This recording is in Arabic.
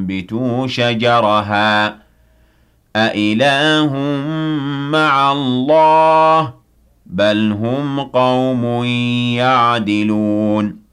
فَأَنبِتُوا شَجَرَهَا أَإِلَٰهٌ مَّعَ اللَّهِ ۚ بَلْ هُمْ قَوْمٌ يَعْدِلُونَ